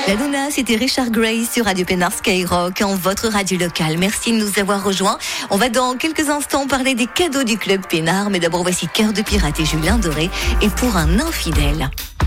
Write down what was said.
La Luna, c'était Richard Gray sur Radio Pénard Skyrock, en votre radio locale. Merci de nous avoir rejoints. On va dans quelques instants parler des cadeaux du Club Pénard, mais d'abord voici Cœur de pirate et Julien Doré, et pour un infidèle.